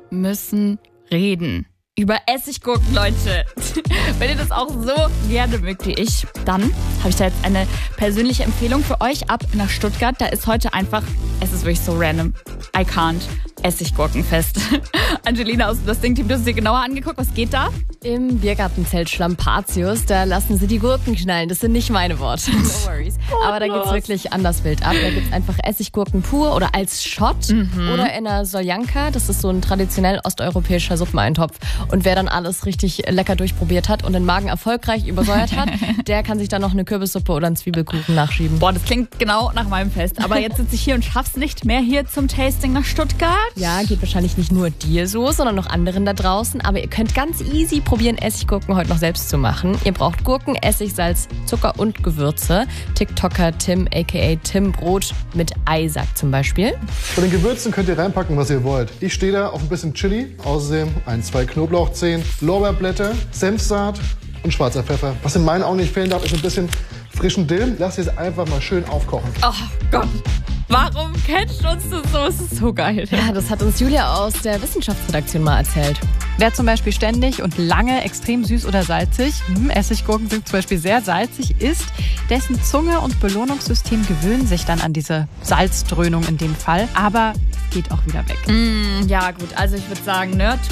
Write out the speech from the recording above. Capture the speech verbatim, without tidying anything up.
müssen reden. Über Essiggurken, Leute. Wenn ihr das auch so gerne mögt wie ich, dann habe ich da jetzt eine persönliche Empfehlung für euch ab nach Stuttgart. Da ist heute einfach, es ist wirklich so random, I can't, Essiggurkenfest. Angelina aus dem Das Ding-Team, du hast es dir genauer angeguckt. Was geht da? Im Biergartenzelt Schlampatius, da lassen sie die Gurken knallen. Das sind nicht meine Worte. No worries. Aber da geht's wirklich anders wild ab. Da gibt's einfach Essiggurken pur oder als Shot mhm. oder in einer Soljanka. Das ist so ein traditionell osteuropäischer Suppeneintopf. Und wer dann alles richtig lecker durchprobiert hat und den Magen erfolgreich übersäuert hat, der kann sich dann noch eine Kürbissuppe oder einen Zwiebelkuchen nachschieben. Boah, das klingt genau nach meinem Fest. Aber jetzt sitze ich hier und schaff's nicht mehr hier zum Tasting nach Stuttgart. Ja, geht wahrscheinlich nicht nur dir so, sondern noch anderen da draußen. Aber ihr könnt ganz easy probieren, Essiggurken heute noch selbst zu machen. Ihr braucht Gurken, Essig, Salz, Zucker und Gewürze. TikToker Tim, aka Tim Brot mit Ei, sagt zum Beispiel. Bei den Gewürzen könnt ihr reinpacken, was ihr wollt. Ich stehe da auf ein bisschen Chili, außerdem ein, zwei Knoblauchzehen, Lorbeerblätter, Senfsaat und schwarzer Pfeffer. Was in meinen Augen nicht fehlen darf, ist ein bisschen frischen Dill. Lasst es einfach mal schön aufkochen. Oh Gott. Warum catcht uns das so? Es ist so geil. Ja, das hat uns Julia aus der Wissenschaftsredaktion mal erzählt. Wer zum Beispiel ständig und lange extrem süß oder salzig, hm, Essiggurken sind zum Beispiel sehr salzig, isst, dessen Zunge und Belohnungssystem gewöhnen sich dann an diese Salzdröhnung in dem Fall. Aber es geht auch wieder weg. Mm, ja gut, also ich würde sagen, ne,